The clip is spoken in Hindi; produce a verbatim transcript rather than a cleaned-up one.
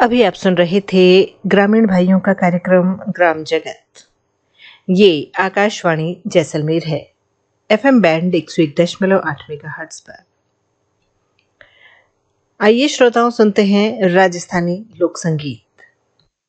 अभी आप सुन रहे थे ग्रामीण भाइयों का कार्यक्रम ग्राम जगत। ये आकाशवाणी जैसलमेर है। एफएम बैंड एक सौ एक दशमलव आठ मेगाहर्ट्ज पर। आइए श्रोताओं, सुनते हैं राजस्थानी लोक संगीत।